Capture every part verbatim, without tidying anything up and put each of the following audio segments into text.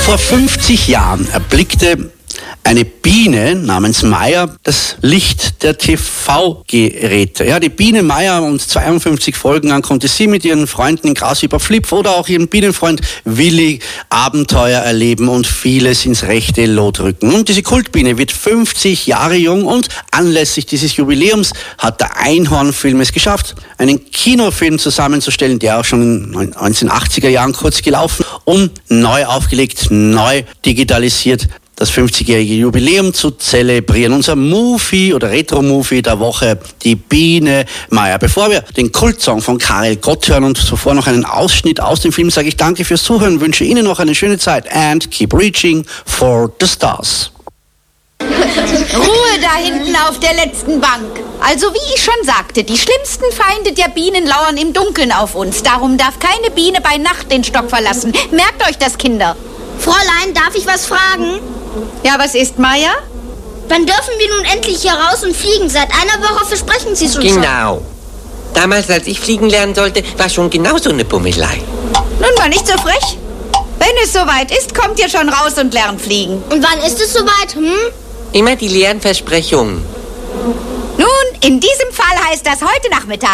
Vor fünfzig Jahren erblickte eine Biene namens Maya das Licht der T V-Geräte. Ja, die Biene Maya, und zweiundfünfzig Folgen lang konnte sie mit ihren Freunden in Gras über Flip oder auch ihren Bienenfreund Willi Abenteuer erleben und vieles ins rechte Lot rücken. Und diese Kultbiene wird fünfzig Jahre jung, und anlässlich dieses Jubiläums hat der Einhornfilm es geschafft, einen Kinofilm zusammenzustellen, der auch schon in den neunzehnhundertachtziger Jahren kurz gelaufen und neu aufgelegt, neu digitalisiert, das fünfzigjährige Jubiläum zu zelebrieren. Unser Movie oder Retro-Movie der Woche, die Biene Maya. Bevor wir den Kultsong von Karel Gott hören und zuvor noch einen Ausschnitt aus dem Film, sage ich danke fürs Zuhören, wünsche Ihnen noch eine schöne Zeit and keep reaching for the stars. Ruhe da hinten auf der letzten Bank. Also wie ich schon sagte, die schlimmsten Feinde der Bienen lauern im Dunkeln auf uns. Darum darf keine Biene bei Nacht den Stock verlassen. Merkt euch das, Kinder. Fräulein, darf ich was fragen? Ja, was ist, Maya? Wann dürfen wir nun endlich hier raus und fliegen? Seit einer Woche versprechen Sie es uns schon. Genau. Damals, als ich fliegen lernen sollte, war schon genau so eine Bummelei. Nun mal nicht so frech. Wenn es soweit ist, kommt ihr schon raus und lernt fliegen. Und wann ist es soweit, hm? Immer die leeren Versprechungen. Nun, in diesem Fall heißt das heute Nachmittag.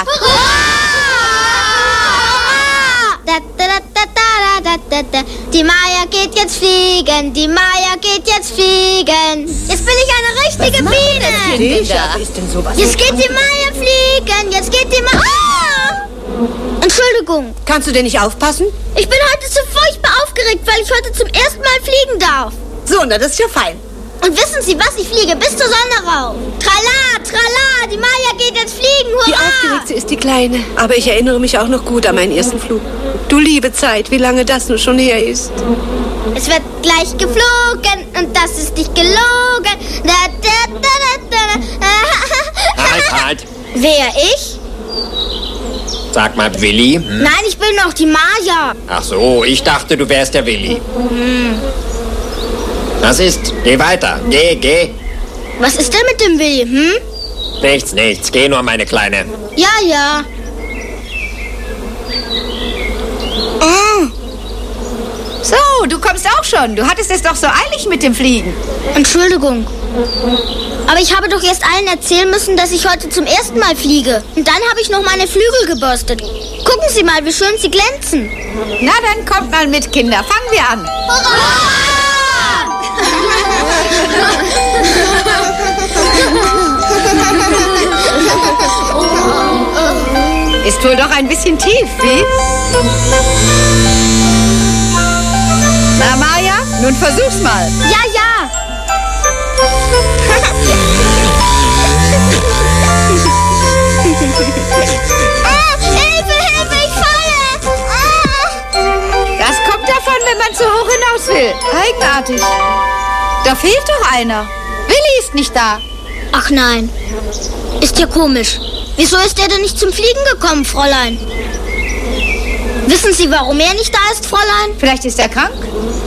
Da, da, da, da, da, da, da. Die Maya geht jetzt fliegen, die Maya geht jetzt fliegen. Jetzt bin ich eine richtige Biene. Jetzt geht die Maya fliegen, jetzt geht die Maya... Ah! Entschuldigung. Kannst du denn nicht aufpassen? Ich bin heute so furchtbar aufgeregt, weil ich heute zum ersten Mal fliegen darf. So, na, das ist ja fein. Und wissen Sie was? Ich fliege bis zur Sonne rauf. Trala, trala, die Maya geht jetzt fliegen, hurra! Die Aufgeregte ist die Kleine. Aber ich erinnere mich auch noch gut an meinen ersten Flug. Du liebe Zeit, wie lange das nun schon her ist. Es wird gleich geflogen und das ist nicht gelogen. Da, da, da, da, da. Halt, halt. Wer, ich? Sag mal, Willi. Hm? Nein, ich bin noch die Maya. Ach so, ich dachte, du wärst der Willi. Hm. Was ist? Geh weiter. Geh, geh. Was ist denn mit dem Willi, hm? Nichts, nichts. Geh nur, meine Kleine. Ja, ja. Oh. So, du kommst auch schon. Du hattest es doch so eilig mit dem Fliegen. Entschuldigung. Aber ich habe doch erst allen erzählen müssen, dass ich heute zum ersten Mal fliege. Und dann habe ich noch meine Flügel gebürstet. Gucken Sie mal, wie schön sie glänzen. Na, dann kommt mal mit, Kinder. Fangen wir an. Hurra! Ist wohl doch ein bisschen tief, wie? Na, Maya, nun versuch's mal. Ja, ja. Ah, Hilfe, Hilfe, ich falle. Ah. Das kommt davon, wenn man zu hoch hinaus will. Eigenartig. Da fehlt doch einer. Willi ist nicht da. Ach nein. Ist ja komisch. Wieso ist er denn nicht zum Fliegen gekommen, Fräulein? Wissen Sie, warum er nicht da ist, Fräulein? Vielleicht ist er krank?